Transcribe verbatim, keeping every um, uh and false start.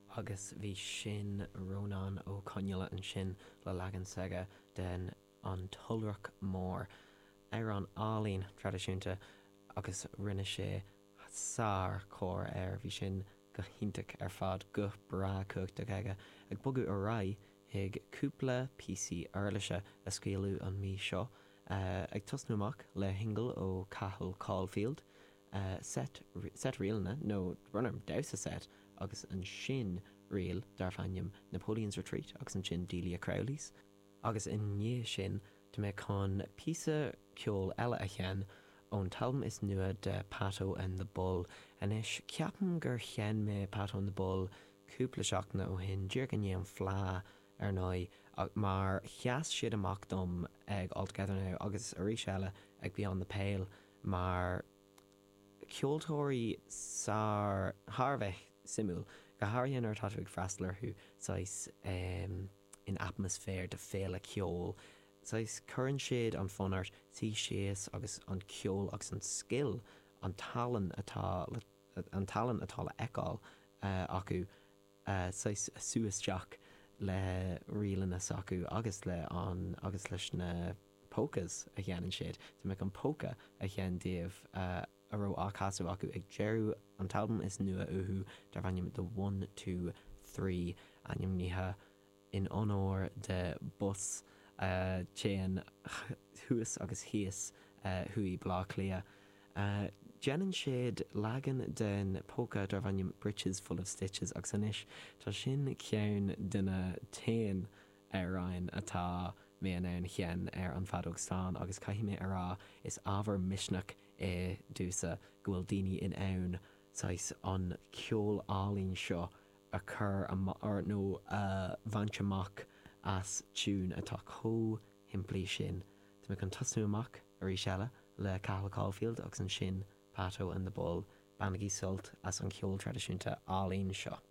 agus bhí sin Rónán ó Coinneala an sin le legan saga den an tulrach mór ar an álín tradiisiúnta agus rinne sé sár cór ar bhí sin go hintach ar fad go bra coachta aige ag bogu a rai ag cúpla písaí airlaise a scéalú an mí seo uh, ag tosnúach le hingle ó Cathal Caulfield uh, set, set rialna nó runarm dausa set agus an sin rial dar fannam Napoleon's Retreat agus an sin Delia Crowley's agus in ní sin de me con písa ceol eile a chean ón talm is nua de Pato and the Bull an is ceapan gur chean me Pato and the Bull cúpla seachna ó hin deargan an flá ar ná mar cheas siad amach dom ag altogether now agus a rís eile ag bhí an the pale mar ceoltóirí sár Harveh simúl go háiríonn ar táú ag freistlar chu sais um, in atmosfér de féle ceol sais chuann siad an fónart tí séas agus an ceol agus an skill an talan atá an talan atá le eáil uh, acu uh, sais suasteach le rialanna acu agus le an agus leis na pócas a cheanan siad so me an póca a chean díobh uh, aró ácasú acu ag jeú an talbam is nua uhu dar bhainnim the one, two, three anim níthe in honor de bus uh, chéan thuas agus hías uh, hui blá clia. Uh, Jeannan siad lagan den póca dar bhainnim Britches Full of Stitches agus anis tá sin ceann duna tain ar rain atá mé an ann chean ar an fadógstán agus caihí ará is ábhar misneach é dúsa gohfuil daoine in ann sais an ceol álín seo a chur ar nó a bhaintteach as tún atá có himplí sin. Tá me an tasnú amach ar í seile le Cathal Caulfield agus an sin Pato and the Bull bannaí sult as an ceol tradiisiúnta álín seo.